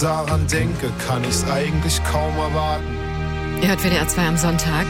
daran denke, kann ich's eigentlich kaum erwarten. Ihr hört WDR 2 am Sonntag.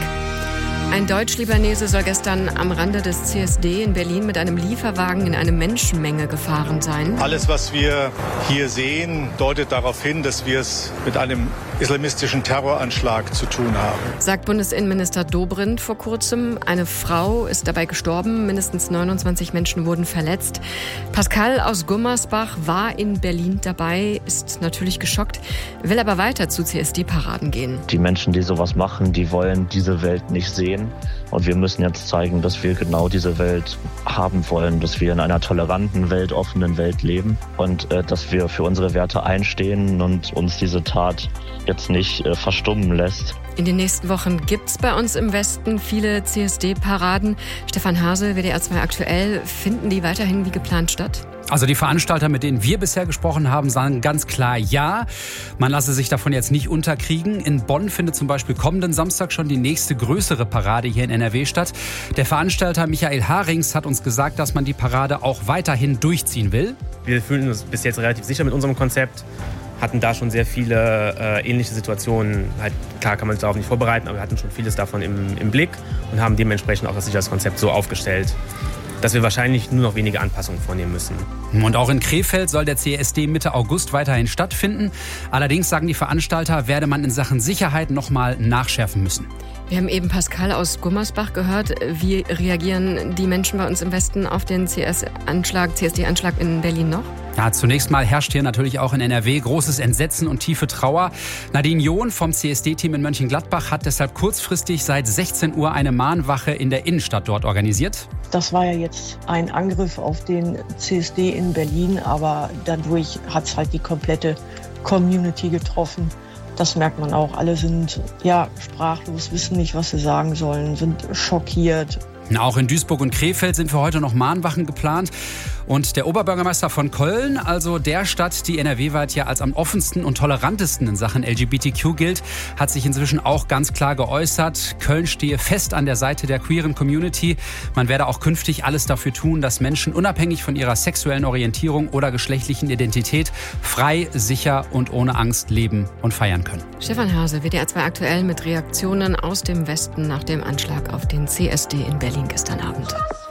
Ein Deutsch-Libanese soll gestern am Rande des CSD in Berlin mit einem Lieferwagen in eine Menschenmenge gefahren sein. Alles, was wir hier sehen, deutet darauf hin, dass wir es mit einem islamistischen Terroranschlag zu tun haben. Sagt Bundesinnenminister Dobrindt vor kurzem. Eine Frau ist dabei gestorben, mindestens 29 Menschen wurden verletzt. Pascal aus Gummersbach war in Berlin dabei, ist natürlich geschockt, will aber weiter zu CSD-Paraden gehen. Die Menschen, die sowas machen, die wollen diese Welt nicht sehen. Und wir müssen jetzt zeigen, dass wir genau diese Welt haben wollen, dass wir in einer toleranten, weltoffenen Welt leben und dass wir für unsere Werte einstehen und uns diese Tat jetzt nicht verstummen lässt. In den nächsten Wochen gibt's bei uns im Westen viele CSD-Paraden. Stefan Hase, WDR 2 aktuell, finden die weiterhin wie geplant statt? Also die Veranstalter, mit denen wir bisher gesprochen haben, sagen ganz klar ja. Man lasse sich davon jetzt nicht unterkriegen. In Bonn findet zum Beispiel kommenden Samstag schon die nächste größere Parade hier in NRW statt. Der Veranstalter Michael Harings hat uns gesagt, dass man die Parade auch weiterhin durchziehen will. Wir fühlen uns bis jetzt relativ sicher mit unserem Konzept. Hatten da schon sehr viele ähnliche Situationen. Halt, klar kann man sich darauf nicht vorbereiten, aber wir hatten schon vieles davon im Blick und haben dementsprechend auch das Sicherheitskonzept so aufgestellt, dass wir wahrscheinlich nur noch wenige Anpassungen vornehmen müssen. Und auch in Krefeld soll der CSD Mitte August weiterhin stattfinden. Allerdings, sagen die Veranstalter, werde man in Sachen Sicherheit noch mal nachschärfen müssen. Wir haben eben Pascal aus Gummersbach gehört. Wie reagieren die Menschen bei uns im Westen auf den CSD-Anschlag in Berlin noch? Ja, zunächst mal herrscht hier natürlich auch in NRW großes Entsetzen und tiefe Trauer. Nadine John vom CSD-Team in Mönchengladbach hat deshalb kurzfristig seit 16 Uhr eine Mahnwache in der Innenstadt dort organisiert. Das war ja jetzt ein Angriff auf den CSD in Berlin, aber dadurch hat es halt die komplette Community getroffen. Das merkt man auch. Alle sind sprachlos, wissen nicht, was sie sagen sollen, sind schockiert. Auch in Duisburg und Krefeld sind für heute noch Mahnwachen geplant. Und der Oberbürgermeister von Köln, also der Stadt, die NRW-weit ja als am offensten und tolerantesten in Sachen LGBTQ gilt, hat sich inzwischen auch ganz klar geäußert. Köln stehe fest an der Seite der queeren Community. Man werde auch künftig alles dafür tun, dass Menschen unabhängig von ihrer sexuellen Orientierung oder geschlechtlichen Identität frei, sicher und ohne Angst leben und feiern können. Stefan Hase, WDR 2 aktuell mit Reaktionen aus dem Westen nach dem Anschlag auf den CSD in Berlin gestern Abend.